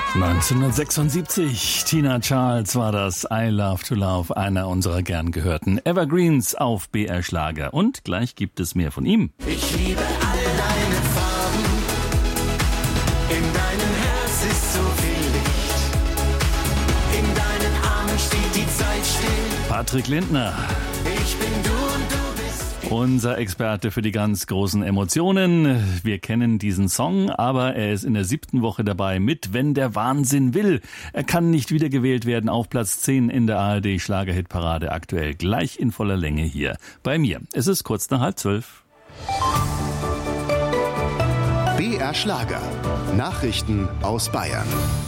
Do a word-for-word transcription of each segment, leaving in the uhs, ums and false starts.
neunzehnhundertsechsundsiebzig, Tina Charles war das, I Love to Love, einer unserer gern gehörten Evergreens auf B R Schlager. Und gleich gibt es mehr von ihm. Ich liebe all deine Farben, in deinem Herz ist so viel Licht, in deinen Armen steht die Zeit still. Patrick Lindner. Ich bin du und du bist Unser Experte für die ganz großen Emotionen. Wir kennen diesen Song, aber er ist in der siebten Woche dabei mit Wenn der Wahnsinn will. Er kann nicht wiedergewählt werden, auf Platz zehn in der A R D Schlagerhitparade, aktuell gleich in voller Länge hier bei mir. Es ist kurz nach halb zwölf. B R Schlager. Nachrichten aus Bayern.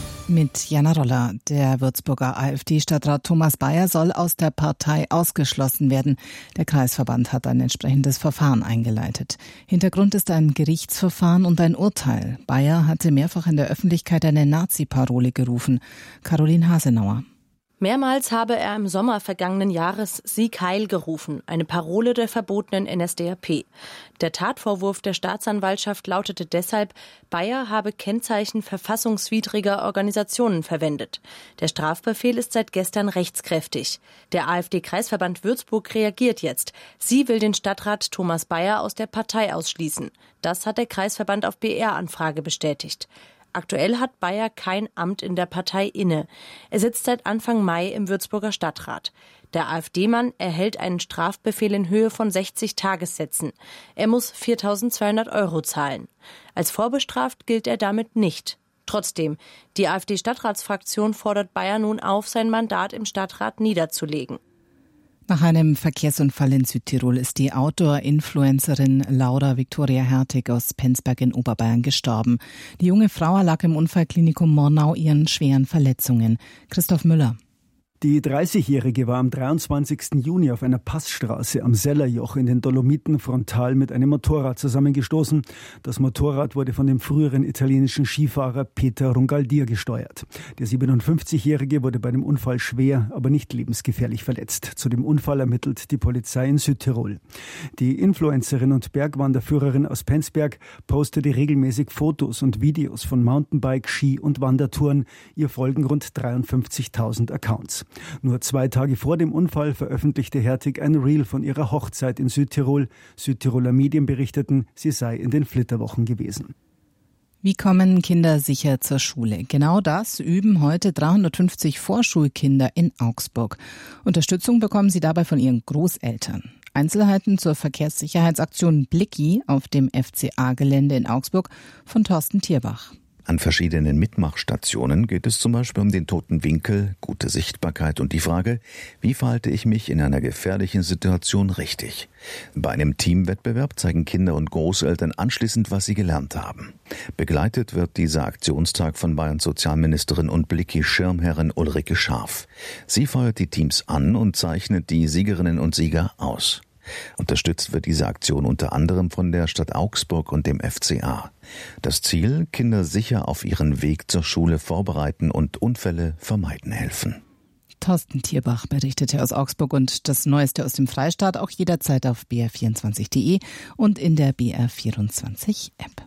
Mit Jana Roller. Der Würzburger AfD-Stadtrat Thomas Bayer soll aus der Partei ausgeschlossen werden. Der Kreisverband hat ein entsprechendes Verfahren eingeleitet. Hintergrund ist ein Gerichtsverfahren und ein Urteil. Bayer hatte mehrfach in der Öffentlichkeit eine Nazi-Parole gerufen. Caroline Hasenauer. Mehrmals habe er im Sommer vergangenen Jahres Sieg Heil gerufen, eine Parole der verbotenen N S D A P. Der Tatvorwurf der Staatsanwaltschaft lautete deshalb, Bayer habe Kennzeichen verfassungswidriger Organisationen verwendet. Der Strafbefehl ist seit gestern rechtskräftig. Der AfD-Kreisverband Würzburg reagiert jetzt. Sie will den Stadtrat Thomas Bayer aus der Partei ausschließen. Das hat der Kreisverband auf B R-Anfrage bestätigt. Aktuell hat Bayer kein Amt in der Partei inne. Er sitzt seit Anfang Mai im Würzburger Stadtrat. Der AfD-Mann erhält einen Strafbefehl in Höhe von sechzig Tagessätzen. Er muss viertausendzweihundert Euro zahlen. Als vorbestraft gilt er damit nicht. Trotzdem, die AfD-Stadtratsfraktion fordert Bayer nun auf, sein Mandat im Stadtrat niederzulegen. Nach einem Verkehrsunfall in Südtirol ist die Outdoor-Influencerin Laura Viktoria Hertig aus Penzberg in Oberbayern gestorben. Die junge Frau erlag im Unfallklinikum Murnau ihren schweren Verletzungen. Christoph Müller. Die dreißigjährige war am dreiundzwanzigsten Juni auf einer Passstraße am Sellerjoch in den Dolomiten frontal mit einem Motorrad zusammengestoßen. Das Motorrad wurde von dem früheren italienischen Skifahrer Peter Rungaldir gesteuert. Der siebenundfünfzigjährige wurde bei dem Unfall schwer, aber nicht lebensgefährlich verletzt. Zu dem Unfall ermittelt die Polizei in Südtirol. Die Influencerin und Bergwanderführerin aus Penzberg postete regelmäßig Fotos und Videos von Mountainbike-, Ski- und Wandertouren. Ihr folgen rund dreiundfünfzigtausend Accounts. Nur zwei Tage vor dem Unfall veröffentlichte Hertig ein Reel von ihrer Hochzeit in Südtirol. Südtiroler Medien berichteten, sie sei in den Flitterwochen gewesen. Wie kommen Kinder sicher zur Schule? Genau das üben heute dreihundertfünfzig Vorschulkinder in Augsburg. Unterstützung bekommen sie dabei von ihren Großeltern. Einzelheiten zur Verkehrssicherheitsaktion Blicki auf dem F C A-Gelände in Augsburg von Thorsten Tierbach. An verschiedenen Mitmachstationen geht es zum Beispiel um den toten Winkel, gute Sichtbarkeit und die Frage, wie verhalte ich mich in einer gefährlichen Situation richtig? Bei einem Teamwettbewerb zeigen Kinder und Großeltern anschließend, was sie gelernt haben. Begleitet wird dieser Aktionstag von Bayerns Sozialministerin und Blicki-Schirmherrin Ulrike Scharf. Sie feuert die Teams an und zeichnet die Siegerinnen und Sieger aus. Unterstützt wird diese Aktion unter anderem von der Stadt Augsburg und dem F C A. Das Ziel, Kinder sicher auf ihren Weg zur Schule vorbereiten und Unfälle vermeiden helfen. Thorsten Tierbach berichtete aus Augsburg und das Neueste aus dem Freistaat auch jederzeit auf b r vierundzwanzig punkt d e und in der B R vierundzwanzig App.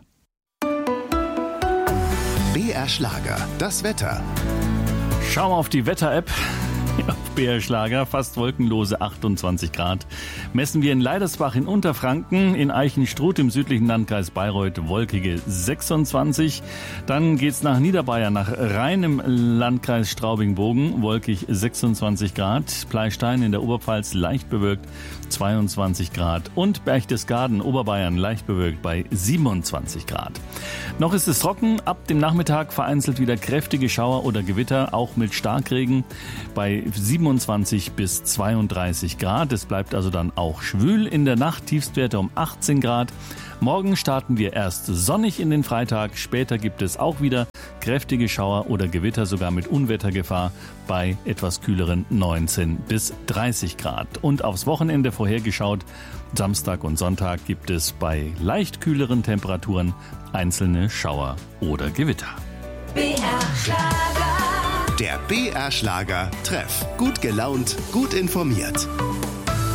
B R Schlager, das Wetter. Schau auf die Wetter-App. Auf B R Schlager, fast wolkenlose achtundzwanzig Grad. Messen wir in Leidersbach in Unterfranken, in Eichenstruth im südlichen Landkreis Bayreuth wolkige sechsundzwanzig. Dann geht's nach Niederbayern, nach Rhein im Landkreis Straubing-Bogen, wolkig sechsundzwanzig Grad. Pleistein in der Oberpfalz leicht bewölkt zweiundzwanzig Grad. Und Berchtesgaden, Oberbayern, leicht bewölkt bei siebenundzwanzig Grad. Noch ist es trocken, ab dem Nachmittag vereinzelt wieder kräftige Schauer oder Gewitter, auch mit Starkregen bei siebenundzwanzig bis zweiunddreißig Grad. Es bleibt also dann auch schwül. In der Nacht Tiefstwerte um achtzehn Grad. Morgen starten wir erst sonnig in den Freitag. Später gibt es auch wieder kräftige Schauer oder Gewitter, sogar mit Unwettergefahr bei etwas kühleren neunzehn bis dreißig Grad. Und aufs Wochenende vorhergeschaut, Samstag und Sonntag gibt es bei leicht kühleren Temperaturen einzelne Schauer oder Gewitter. B R Schlager. Der B R Schlager Treff. Gut gelaunt, gut informiert.